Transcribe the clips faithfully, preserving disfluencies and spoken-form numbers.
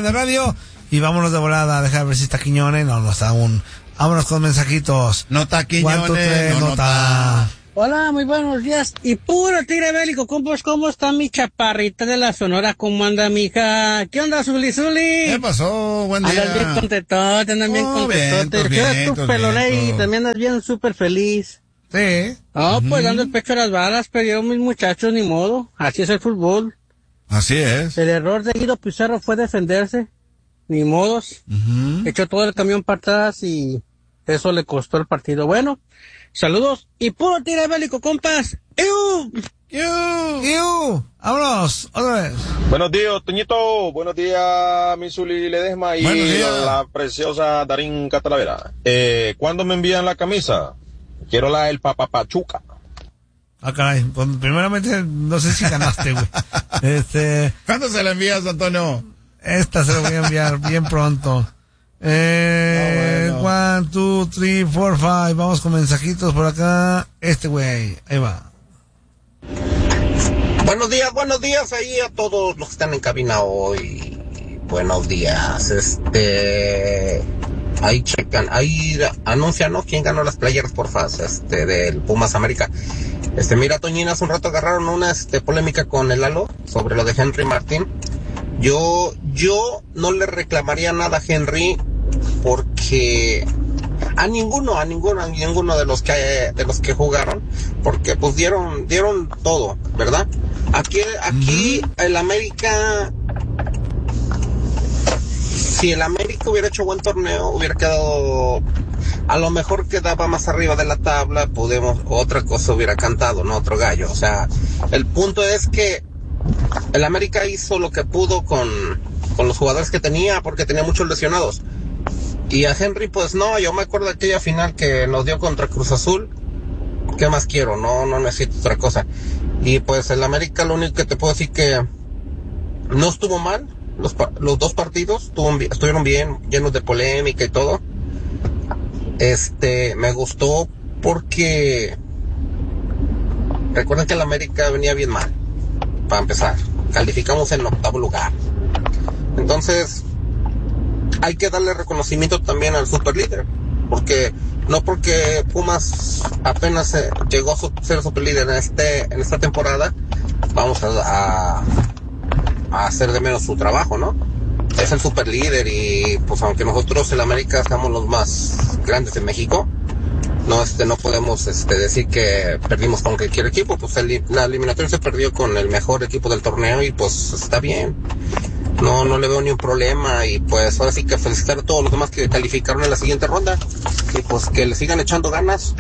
de radio. Y vámonos de volada a dejar ver si está Quiñones. No, no está aún. Vámonos con mensajitos. No está Quiñones. One, two, three, no, no no está. está. Hola, muy buenos días. Y puro tigre bélico, compas, ¿cómo está mi chaparrita de la Sonora? ¿Cómo anda mi hija? ¿Qué onda, Zuli Zuli? ¿Qué pasó? Buen día. Andas bien contetote, andas bien Oh, contetote. vientos, ¿Qué tu vientos, pelone y vientos. también andas bien súper feliz? Sí. Oh, pues dando el pecho a las balas, pero yo, mis muchachos, ni modo. Así es el fútbol. Así es. El error de Guido Pizarro fue defenderse. Ni modos. Uh-huh. Echó todo el camión para atrás y eso le costó el partido. Bueno, saludos y puro tigre bélico, compas. ¡Ew! ¡Ew! ¡Ew! ¡Vámonos! Otra vez. Buenos días, Toñito. Buenos días, Misuli Ledesma y Buenos días. la preciosa Darín Catalavera. Eh, ¿Cuándo me envían la camisa? Quiero la del Papapachuca. Ah, caray. Pues, primeramente, no sé si ganaste, güey. Este, ¿Cuándo se la envías, Antonio? esta se la voy a enviar bien pronto. Eh, Ah, bueno. one, two, three, four, five. Vamos con mensajitos por acá. Este güey, ahí va. Buenos días, buenos días ahí a todos los que están en cabina hoy. Buenos días, este... Ahí checan, ahí anuncian, ¿no? ¿Quién ganó las playeras, porfa? Este, del Pumas América. Este, mira, Toñina, hace un rato agarraron una, este, polémica con el Lalo sobre lo de Henry Martín. Yo, yo no le reclamaría nada a Henry porque a ninguno, a ninguno, a ninguno de los que, de los que jugaron, porque pues dieron, dieron todo, ¿verdad? Aquí, aquí, mm-hmm. el América, si el América hubiera hecho buen torneo, hubiera quedado, a lo mejor quedaba más arriba de la tabla, podemos, otra cosa hubiera cantado, ¿no? Otro gallo. O sea, el punto es que el América hizo lo que pudo con, con los jugadores que tenía, porque tenía muchos lesionados. Y a Henry, pues no, yo me acuerdo de aquella final que nos dio contra Cruz Azul. ¿Qué más quiero? No, no necesito otra cosa. Y pues el América, lo único que te puedo decir que no estuvo mal. Los, los dos partidos estuvieron, estuvieron bien, llenos de polémica y todo. Este, me gustó porque recuerden que el América venía bien mal. Para empezar, calificamos en octavo lugar. Entonces, hay que darle reconocimiento también al superlíder, porque no porque Pumas apenas eh, llegó a ser superlíder en este en esta temporada, vamos a, a, a hacer de menos su trabajo, ¿no? Es el superlíder y pues aunque nosotros en América seamos los más grandes de México, no este no podemos este decir que perdimos con cualquier equipo. Pues el, la eliminatoria se perdió con el mejor equipo del torneo y pues está bien, no no le veo ni un problema. Y pues ahora sí que felicitar a todos los demás que calificaron en la siguiente ronda y pues que le sigan echando ganas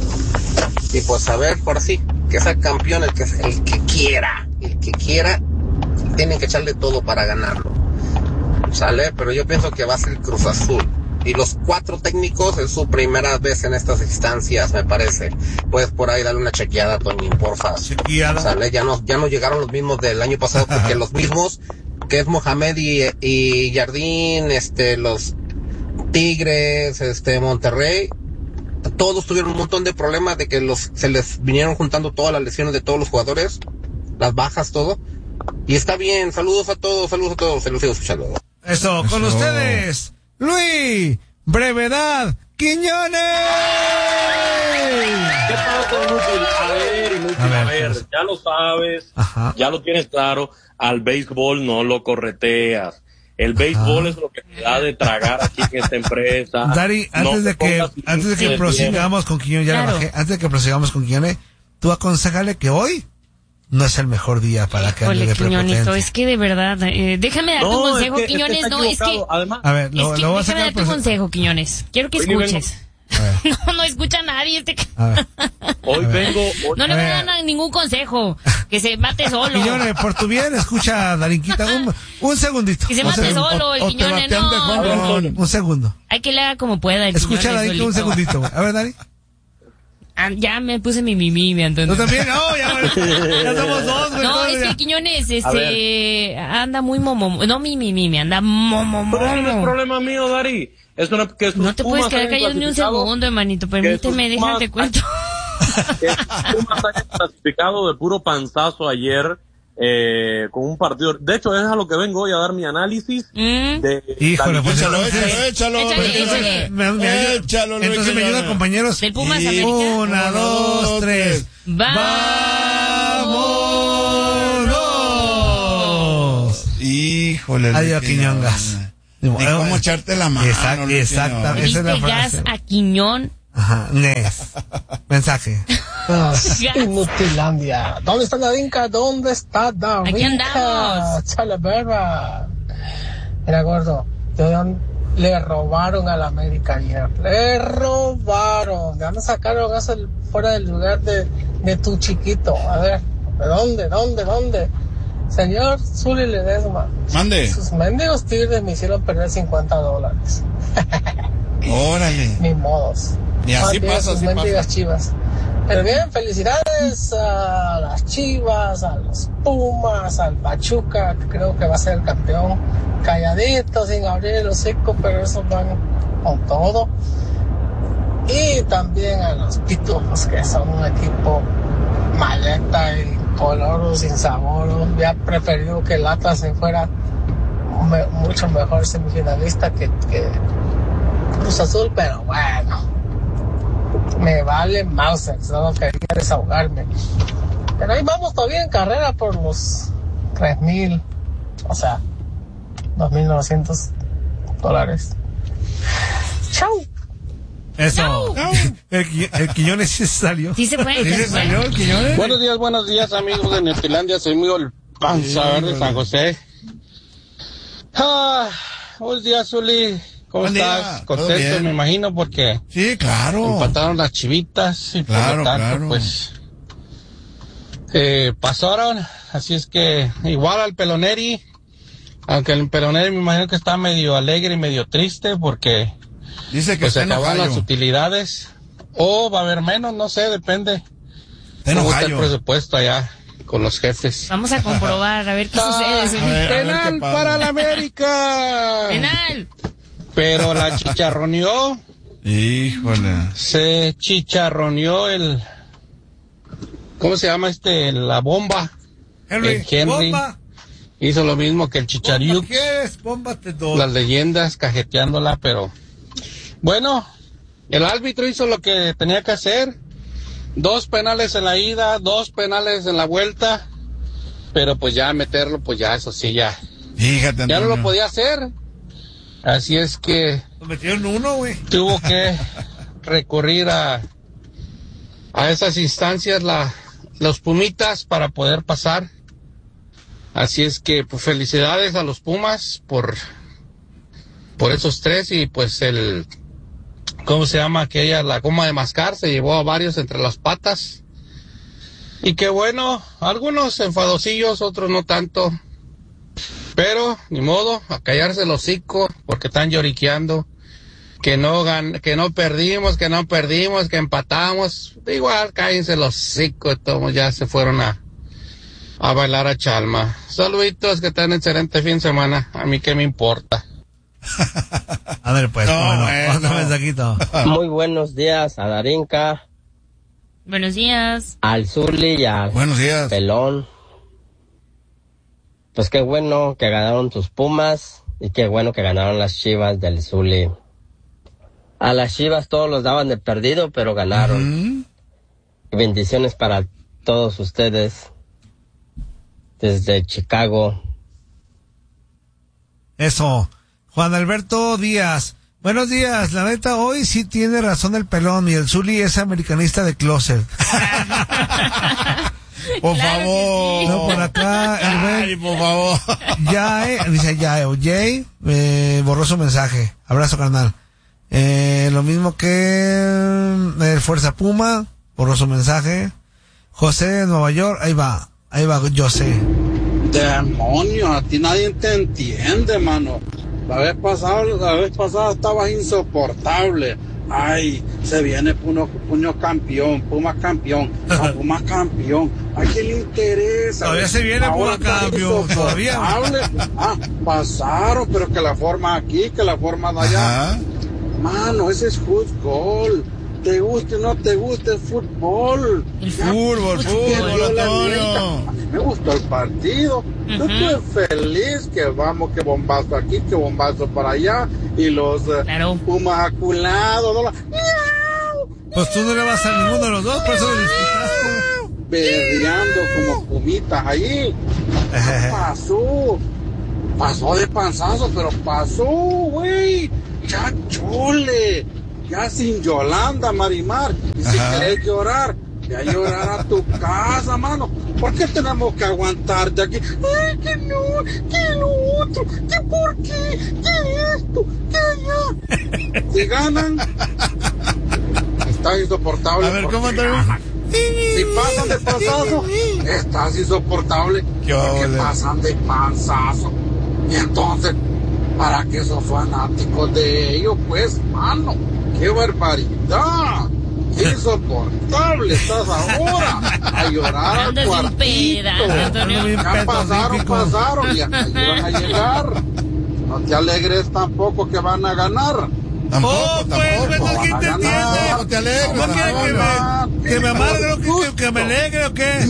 y pues a ver, ahora sí que sea campeón el que el que quiera el que quiera tienen que echarle todo para ganarlo, sale. Pero yo pienso que va a ser Cruz Azul. Y los cuatro técnicos es su primera vez en estas instancias, me parece. Puedes por ahí darle una chequeada, Toñín, porfa. Chequeada. ¿Sale? Ya no, ya no llegaron los mismos del año pasado, porque los mismos, que es Mohamed y, y Jardín, este, los Tigres, este, Monterrey, todos tuvieron un montón de problemas de que los, se les vinieron juntando todas las lesiones de todos los jugadores, las bajas, todo. Y está bien, saludos a todos, saludos a todos, se los sigo escuchando. Eso, con Eso. ustedes, Luis Brevedad Quiñones. ¿Qué pasa, inútil? A ver, inútil, A a ver, ver, pues. ya lo sabes, Ajá. ya lo tienes claro, al béisbol no lo correteas. El béisbol Ajá. es lo que te da de tragar aquí en esta empresa. Dari, No antes te de que, pongas antes de que bien. prosigamos con Quiñones, ya Claro. le bajé, antes de que prosigamos con Quiñones, tú aconsejale que hoy no es el mejor día para que ande Híjole, de Quiñonito, prepotente. es que de verdad, eh, déjame dar tu No, consejo, es que, Quiñones, es que está no, es que, equivocado. Además, A ver, lo, es que lo voy a déjame sacar dar tu por- consejo, Quiñones, quiero que Hoy ni vengo- escuches. A ver, No, no escucha a nadie este c- a ver. hoy A ver. vengo, hoy- No le A voy a ver. dar na- ningún consejo, que se mate solo. Quiñones, por tu bien, escucha a Darinquita un, un segundito. Que se un mate segundo. solo el o te Quiñones, batean de no. home run. Un segundo. Hay que le haga como pueda el Escucha a Quiñones Darinquita un solito. segundito, güey. A ver, Dari. Ah, ya me puse mi mimi, ¿Tú entonces. también? No, ya, güey. Ya somos dos, güey. No, todo es ya. que Quiñones, A este, anda muy momo, no mi mi mi, anda momo pero eso no es momo. problema mío, Dari. Es una, que sus No te puedes Pumas quedar hayan callado ni un clasificado- segundo, hermanito, permíteme, sus déjate Pumas- cuento. que sus Pumas hayan clasificado de puro panzazo ayer eh, con un partido. De hecho, es a lo que vengo hoy a dar mi análisis. Mm. De Híjole, pues Échalo, entonces- échalo, échalo. Échale, échale. Me- me ayuda- Échalo, Luis entonces me Quiñones. ayudan, compañeros. Del Pumas Y América. Una, dos, tres. ¡Vámonos! Híjole. Adiós, Luis Quiñongas. Ni cómo echarte la mano. Exact- Luis exactamente. Quiñones. Esa es la Diste gas frase. a Quiñón. Ajá, Nes. Mensaje. Gas. Inutilandia. ¿Dónde está Darinka? ¿Dónde está Darinka? Aquí andamos. Chale, verba. Mira, gordo, yo- le robaron a la América ayer. Le robaron. ¿De dónde sacaron eso fuera del lugar de, de tu chiquito? A ver, ¿de dónde, dónde, dónde? Señor Zuli Ledesma. Mande. Sus mendigos tigres me hicieron perder cincuenta dólares. Órale. Ni modos. Y así Más bien pasa, sus así mendigas pasa. chivas. Pero bien, felicidades a las Chivas, a los Pumas, al Pachuca, que creo que va a ser el campeón. Calladito, sin abrir el hocico, pero esos van con todo. Y también a los Pitufos, que son un equipo maleta y color sin sabor. Hubiera preferido que el Atlas se fuera me- mucho mejor semifinalista que, que Cruz Azul, pero bueno. Me vale Mauser, solo quería desahogarme. Pero ahí vamos todavía en carrera por los tres mil, o sea, dos mil novecientos dólares. ¡Chau! Eso. El, Qui- el Quiñones sí salió. Sí se fue. ¿Sí ya se se fue. salió el Quiñones? Buenos días, buenos días, amigos de Neutilandia. Soy Miguel Panza de San José. Ah, buenos días, Zuli. ¿Cómo Buen día, estás? todo Contento, bien. me imagino, porque Sí, claro. empataron las chivitas y por Claro, lo tanto, claro. pues, eh, pasaron. Así es que, igual al Peloneri, aunque el Peloneri me imagino que está medio alegre y medio triste porque Dice que pues se está acaban las enojallo. utilidades. O va a haber menos, no sé, depende. Está ¿Cómo está el enojallo. presupuesto allá con los jefes? Vamos a comprobar, a ver qué sucede. A ver, a ver Penal qué pasa. para la América. Penal. Pero la chicharroneó, Híjole. se chicharroneó el, ¿cómo se llama este? La bomba. Henry, el Henry. bomba. Hizo lo mismo que el Bomba, Chichariuk, ¿quieres? Bómbate dos. las leyendas cajeteándola, pero bueno, el árbitro hizo lo que tenía que hacer. Dos penales en la ida, dos penales en la vuelta, pero pues ya meterlo, pues ya eso sí, ya, Fíjate, ya no lo Antonio. podía hacer. Así es que Nos metieron uno, güey. tuvo que recurrir a a esas instancias la los Pumitas para poder pasar. Así es que pues felicidades a los Pumas por por esos tres y pues el ¿cómo se llama aquella? La goma de mascar se llevó a varios entre las patas. Y qué bueno, algunos enfadosillos, otros no tanto. Pero, ni modo, a callarse el hocico, porque están lloriqueando, que no gan que no perdimos, que no perdimos, que empatamos. Igual, cállense los hocicos, todos ya se fueron a, a bailar a Chalma. Saluditos, que tengan excelente fin de semana, a mí qué me importa. A ver, pues, No, bueno, bueno. otro mensajito. Muy buenos días a Darinka, Buenos días. al Zuli y al Buenos días. Pelón. Pues qué bueno que ganaron tus Pumas y qué bueno que ganaron las Chivas del Zuli. A las Chivas todos los daban de perdido, pero ganaron. Mm. Y bendiciones para todos ustedes desde Chicago. Eso. Juan Alberto Díaz. Buenos días. La neta, hoy sí tiene razón el pelón y el Zuli es americanista de closet. Por Claro que favor. sí. No, por acá, el Ay, buen por favor. Yae, dice Yae, o Jay, eh, borró su mensaje. Abrazo, carnal. Eh, lo mismo que eh, Fuerza Puma, borró su mensaje. José de Nueva York, ahí va, ahí va, yo sé. Demonio, a ti nadie te entiende, mano. La vez pasada, la vez pasada estabas insoportable. Ay, se viene Puno, Puño campeón, Pumas campeón, a Pumas campeón. ¿A quién le interesa? Todavía se viene Ahora Pumas está campeón, todavía. insoportable. Ah, pasaron, pero que la forma aquí, que la forma de allá. Ajá. Mano, ese es fútbol. te guste o no te guste el fútbol. El fútbol, fútbol, Antonio. A mí me gustó el partido. Uh-huh. Yo estoy feliz que vamos, que bombazo aquí, que bombazo para allá. Y los uh, claro. Pumas aculados. ¿No? Pues tú no le vas a ninguno de los dos, por eso le disfrutaste. Berreando como pumitas ahí. ¿Qué pasó? Pasó de panzazo, pero pasó, güey. Ya chole. Ya sin Yolanda, Marimar. Y si querés llorar, ve a llorar a tu casa, mano. ¿Por qué tenemos que aguantarte aquí? Ay, que no, que lo otro, que por qué, que esto, que allá. Si ganan, está insoportable. A ver, ¿cómo te Si pasan de panzazo, estás insoportable. ¿Qué porque pasan de panzazo. Y entonces, ¿para qué sos fanáticos de ellos? Pues, mano, qué barbaridad. Qué insoportable estás ahora. A llorar al cuartito. Ya pasaron, pasaron y hasta ahí van a llegar. No te alegres tampoco que van a ganar. Tampoco, oh, pues, tampoco. Pues, ¿quién te entiende? No te alegres. ¿No quiere que me, que me amargue o que, que me alegre o qué?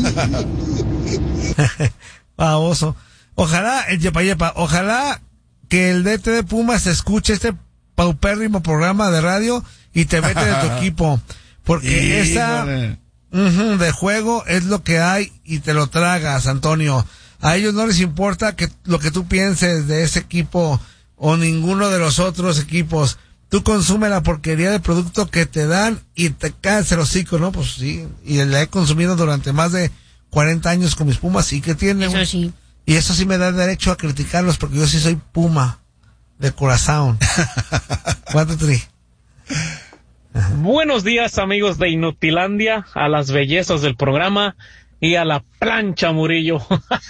Baboso. Ojalá, el yepa yepa, ojalá que el D T de Pumas escuche este paupérrimo programa de radio y te mete de tu equipo. Porque esa uh-huh, de juego es lo que hay y te lo tragas, Antonio. A ellos no les importa que lo que tú pienses de ese equipo o ninguno de los otros equipos. Tú consume la porquería de producto que te dan y te caes el hocico, ¿no? Pues sí, y la he consumido durante más de cuarenta años con mis Pumas, ¿y qué tiene? Eso sí. Y eso sí me da derecho a criticarlos porque yo sí soy Puma de corazón. Cuatro tri. Buenos días, amigos de Inutilandia, a las bellezas del programa y a la plancha, Murillo.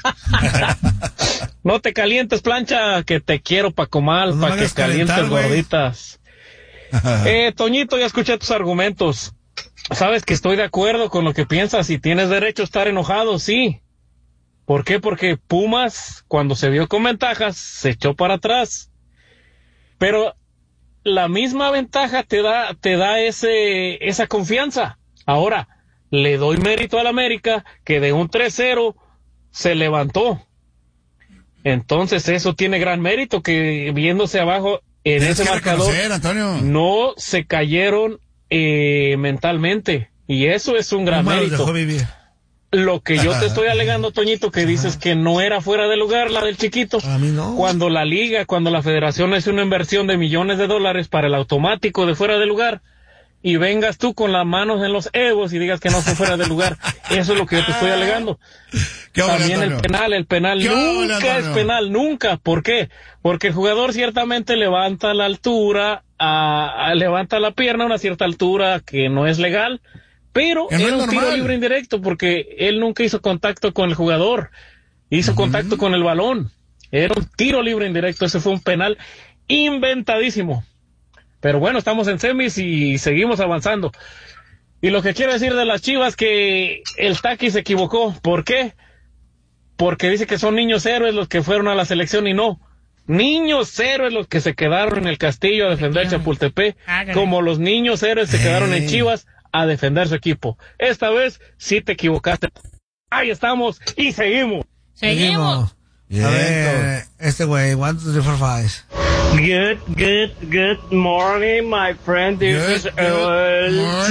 No te calientes, plancha, que te quiero pa' comal, no pa' que calientes gorditas. eh, Toñito, ya escuché tus argumentos. Sabes que estoy de acuerdo con lo que piensas y tienes derecho a estar enojado, sí. ¿Por qué? Porque Pumas, cuando se vio con ventajas, se echó para atrás. Pero la misma ventaja te da, te da ese, esa confianza. Ahora, le doy mérito al América, que de un tres cero se levantó. Entonces eso tiene gran mérito, que viéndose abajo en ese marcador, no se cayeron eh, mentalmente. Y eso es un gran mérito. Lo que yo te estoy alegando, Toñito, que dices que no era fuera de lugar la del chiquito. A mí no. Cuando la liga, cuando la federación hace una inversión de millones de dólares para el automático de fuera de lugar, y vengas tú con las manos en los egos y digas que no fue fuera de lugar. Eso es lo que yo te estoy alegando. También el penal, el penal nunca es penal, nunca. ¿Por qué? Porque el jugador ciertamente levanta la altura, a, a, levanta la pierna a una cierta altura que no es legal, pero no era un normal. tiro libre indirecto porque él nunca hizo contacto con el jugador, hizo uh-huh. contacto con el balón. Era un tiro libre indirecto, ese fue un penal inventadísimo. Pero bueno, estamos en semis y seguimos avanzando. Y lo que quiero decir de las Chivas, que el Taqui se equivocó. ¿Por qué? Porque dice que son niños héroes los que fueron a la selección y no. Niños héroes los que se quedaron en el Castillo a defender Chapultepec, como los niños héroes se quedaron en Chivas a defender su equipo. Esta vez sí te equivocaste. Ahí estamos y seguimos. Seguimos. A ver, este güey, one, two, three, four, five. Good, good, good morning, my friend. This good, is Earl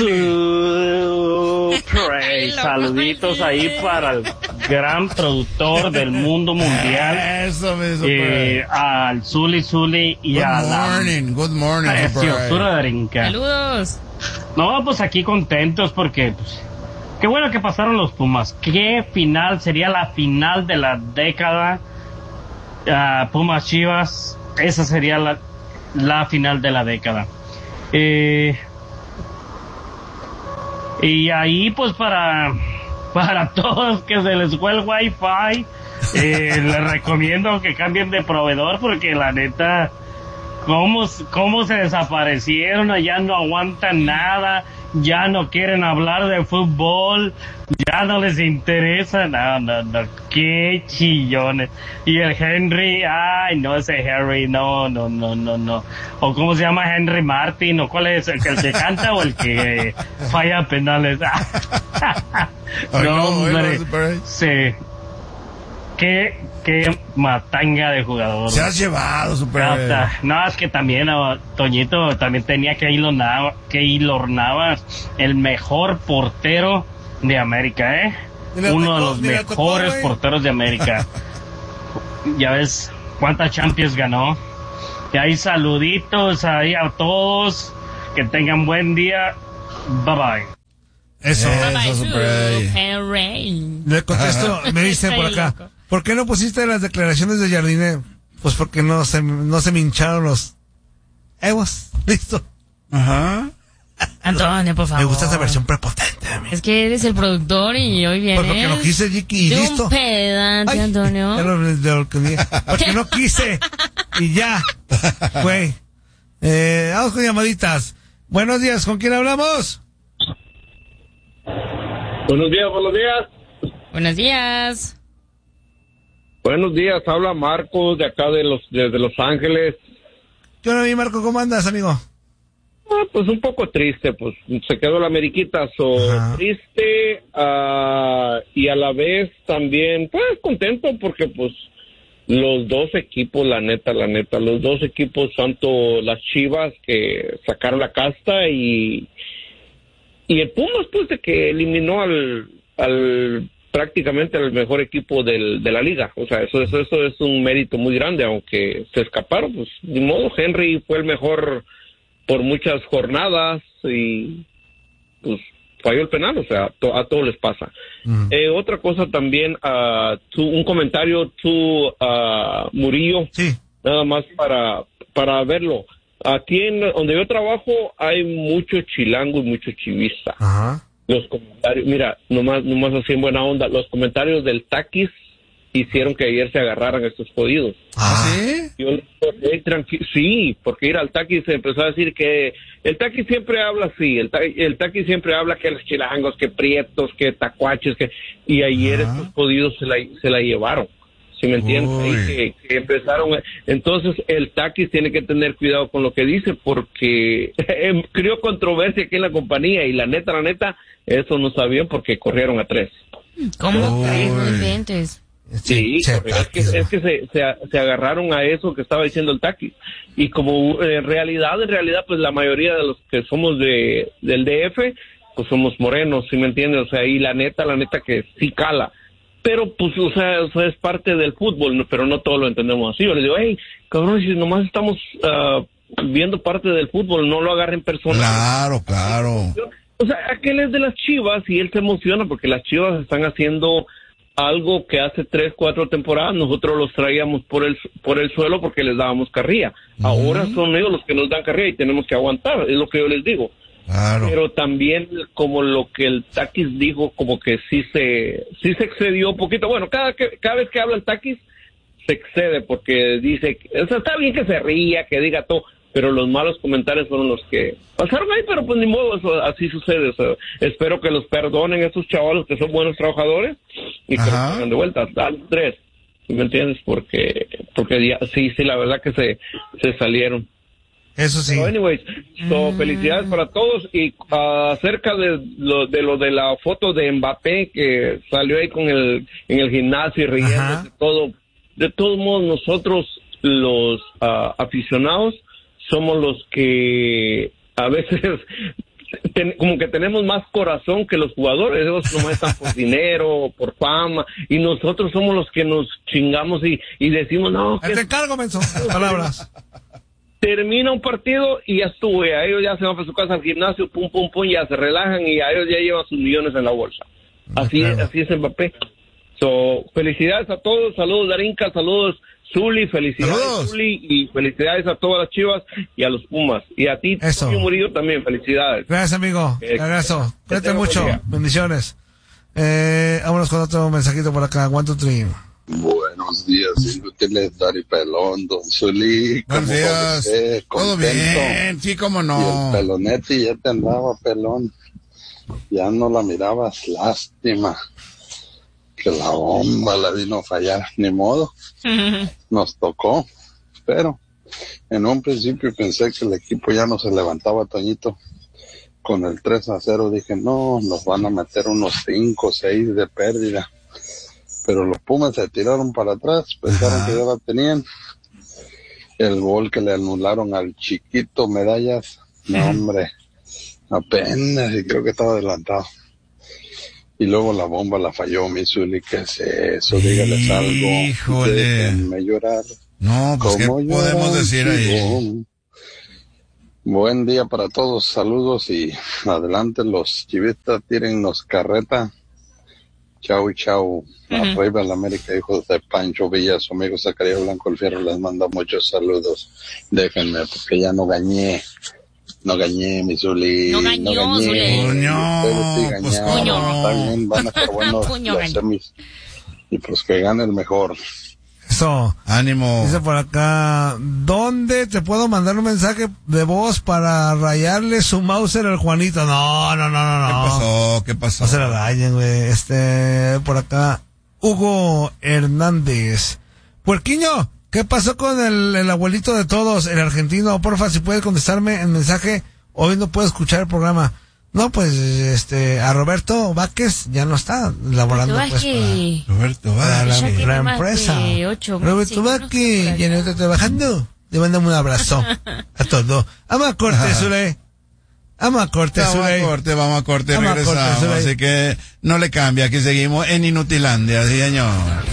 to Pray. Saluditos ahí para el gran productor del mundo mundial. Eso mismo, eh, al Zuli Zuli y good a la morning, good morning, preciosura de Rinca. Saludos. No, pues aquí contentos porque pues, qué bueno que pasaron los Pumas. Qué final, sería la final de la década. Uh, Pumas Chivas. Esa sería la, la final de la década. Eh, y ahí, pues, para, para todos que se les fue el wifi, eh, les recomiendo que cambien de proveedor porque la neta, cómo, cómo se desaparecieron, allá no aguantan nada. ya no quieren hablar de fútbol, ya no les interesa, no, no, no, qué chillones. Y el Henry, ay, no, ese Henry, no, no, no, no, no. O cómo se llama Henry Martin, o cuál es, el que, el que canta o el que falla penales. No, hombre, sí. Qué, qué matanga de jugador. Se has llevado, Super. No, es que también, no, Toñito, también tenía que Keylor Navas, Keylor Navas, el mejor portero de América, ¿eh? Mira, Uno de los mejores tocó, porteros de América. Ya ves cuántas Champions ganó. Y ahí saluditos ahí a todos. Que tengan buen día. Bye bye. Eso, Bye eso, bye, Super. Le contesto, me dice por acá. Loco. ¿Por qué no pusiste las declaraciones de Jardiné? Pues porque no se, no se me hincharon los egos. Listo. Ajá. Antonio, por favor. Me gusta esa versión prepotente. Es que eres el productor y hoy vienes. Pues porque no quise, Jiki, y de listo. Un pedante, Ay, Antonio. Ya lo, de lo que dije. Porque no quise. Y ya. Güey. Eh, vamos con llamaditas. Buenos días, ¿con quién hablamos? Buenos días, buenos días. Buenos días. Buenos días, habla Marcos de acá de los de, de Los Ángeles. Yo no vi, Marco, ¿cómo andas, amigo? Ah, pues un poco triste, pues se quedó la Ameriquita, so Ajá. triste uh, y a la vez también, pues contento porque pues los dos equipos, la neta, la neta, los dos equipos, tanto las Chivas que sacaron la casta y y el Pumas, pues de que eliminó al al prácticamente el mejor equipo del, de la liga, o sea, eso, eso, eso es un mérito muy grande, aunque se escaparon, pues, de modo, Henry fue el mejor por muchas jornadas y, pues, falló el penal, o sea, to, a todos les pasa. Mm. Eh, otra cosa también, uh, tú, un comentario, tú, uh, Murillo, sí. nada más para, para verlo. Aquí en donde yo trabajo hay mucho chilango y mucho chivista. Ajá. Los comentarios, mira, nomás, nomás así en buena onda, los comentarios del Taquis hicieron que ayer se agarraran estos jodidos. ¿Ah, sí? Yo, tranqui- sí, porque ir al Taquis se empezó a decir que el Taquis siempre habla así, el, ta- el Taquis siempre habla que los chilangos, que prietos, que tacuaches, que y ayer Ajá. estos jodidos se la, se la llevaron. ¿Sí me entiendes? Ahí que, que empezaron. Entonces, el Taquis tiene que tener cuidado con lo que dice, porque creó controversia aquí en la compañía, y la neta, la neta, eso no sabían porque corrieron a tres. ¿Cómo crees? No inventes. Sí, sí es que, es que se, se, se agarraron a eso que estaba diciendo el Taquis. Y como en realidad, en realidad, pues la mayoría de los que somos de del D F, pues somos morenos, ¿sí me entiendes? O sea, y la neta, la neta que sí cala. Pero, pues, o sea, eso es parte del fútbol, ¿no? Pero no todos lo entendemos así. Yo les digo, hey, cabrón, si nomás estamos uh, viendo parte del fútbol, no lo agarren personal. Claro, claro. O sea, aquel es de las Chivas y él se emociona porque las Chivas están haciendo algo que hace tres, cuatro temporadas nosotros los traíamos por el por el suelo porque les dábamos carrilla. Uh-huh. Ahora son ellos los que nos dan carrilla y tenemos que aguantar, es lo que yo les digo. Claro. Pero también como lo que el Taquis dijo, como que sí se sí se excedió un poquito. Bueno, cada que cada vez que habla el Taquis se excede porque dice, o sea, está bien que se ría, que diga todo, pero los malos comentarios fueron los que pasaron ahí, pero pues ni modo, eso así sucede. O sea, espero que los perdonen esos chavalos que son buenos trabajadores y que los pongan de vuelta al tres, ¿me entiendes? Porque porque ya, sí, sí, la verdad que se se salieron. Eso sí. Pero anyways, so, mm. felicidades para todos. Y uh, acerca de lo, de lo de la foto de Mbappé que salió ahí con el en el gimnasio y riendo de todo, de todos modos nosotros los uh, aficionados somos los que a veces ten, como que tenemos más corazón que los jugadores. Ellos nomás están por dinero, por fama, y nosotros somos los que nos chingamos y, y decimos no. Que... Te encargo, menso. Palabras. Termina un partido y ya estuvo, a ellos ya se van para su casa al gimnasio, pum, pum, pum, ya se relajan y a ellos ya llevan sus millones en la bolsa. Así es, así es Mbappé. So, felicidades a todos, saludos Darinka, saludos Zuli, felicidades saludos. Zuli, y felicidades a todas las Chivas y a los Pumas. Y a ti, Toño Murillo, también, felicidades. Gracias, amigo, eh, abrazo, cuídate mucho, bendiciones. Eh, vámonos con otro mensajito por acá, one, two, three. Bueno, Buenos días, inútiles, Dari Pelón, Don Zuli. Buenos días. José, Todo bien, sí, cómo no. Y el Pelonetti ya te andaba, pelón. Ya no la mirabas, lástima. Que la bomba la vino a fallar, ni modo. Nos tocó, pero en un principio pensé que el equipo ya no se levantaba, Toñito. Con el tres a cero dije, no, nos van a meter unos cinco o seis de pérdida. Pero los Pumas se tiraron para atrás, pensaron que ya la tenían. El gol que le anularon al chiquito Medallas, no hombre, apenas, y creo que estaba adelantado. Y luego la bomba la falló, mi Zuli, ¿qué es eso? Dígales algo. Híjole. Déjenme llorar. No, pues ¿qué Como podemos yo, decir ahí? chico. Buen día para todos, saludos y adelante los chivistas, tírennos carreta. Chau y chau. Arriba la América, hijos de Pancho Villa, su amigo Zacarías Blanco el Fierro les manda muchos saludos. Déjenme, porque ya no gañé. No gañé, mi Zuli. No gañó, no gañé. Zuli. Coño, Ustedes sí pues, gañaron. coño. También van a estar buenos Coño, los gañó. semis. Y pues que gane el mejor. Eso. Ánimo. Dice por acá, ¿dónde te puedo mandar un mensaje de voz para rayarle su Mauser al Juanito? No, no, no, no, no. ¿Qué pasó? ¿Qué pasó? No se la rayen, güey. Este, por acá, Hugo Hernández. Puerquiño, ¿qué pasó con el, el abuelito de todos, el argentino? Porfa, si puedes contestarme en mensaje, hoy no puedo escuchar el programa. No, pues, este, a Roberto Vázquez ya no está laborando, Roberto pues, para, Vázquez. Roberto, para va. la, Ya tiene la más empresa. de ocho meses, Roberto no Vázquez, sé, ya no está trabajando. Le mandamos un abrazo a todos. Vamos a corte, Zule. Vamos a corte, Vamos a Zule. corte, vamos a corte, Vamos a regresamos. corte, Zule. Así que no le cambia, aquí seguimos en Inutilandia, sí, señor.